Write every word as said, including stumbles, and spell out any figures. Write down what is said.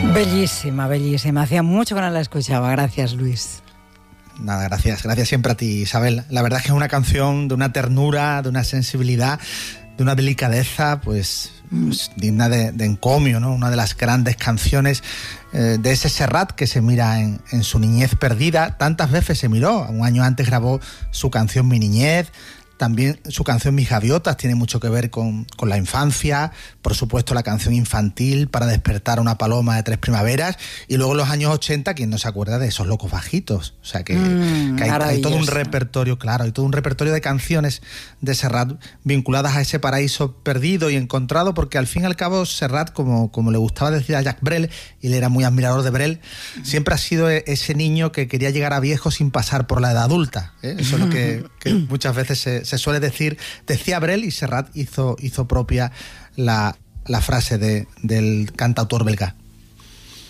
Bellísima, bellísima. Hacía mucho que no la escuchaba. Gracias, Luis. Nada, gracias. Gracias siempre a ti, Isabel. La verdad es que es una canción de una ternura, de una sensibilidad, de una delicadeza, pues, pues digna de, de encomio, ¿no? Una de las grandes canciones eh, de ese Serrat que se mira en, en su niñez perdida. Tantas veces se miró. Un año antes grabó su canción Mi Niñez. También su canción Mis Gaviotas tiene mucho que ver con, con la infancia. Por supuesto, la canción infantil Para despertar a una paloma de tres primaveras. Y luego en los años ochenta, ¿quién no se acuerda de Esos locos bajitos? O sea que, mm, que hay, hay todo un repertorio, claro, hay todo un repertorio de canciones de Serrat vinculadas a ese paraíso perdido y encontrado, porque al fin y al cabo Serrat, como, como le gustaba decir a Jacques Brel, y él era muy admirador de Brel, siempre ha sido ese niño que quería llegar a viejo sin pasar por la edad adulta, ¿eh? Eso es lo que, que muchas veces se, se suele decir. Decía Brel y Serrat hizo, hizo propia la, la frase de, del cantautor belga.